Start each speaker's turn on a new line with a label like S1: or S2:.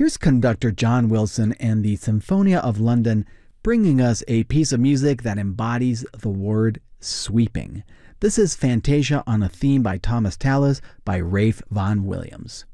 S1: Here's conductor John Wilson and the Symphonia of London bringing us a piece of music that embodies the word sweeping. This is Fantasia on a Theme by Thomas Tallis by Ralph Vaughan Williams.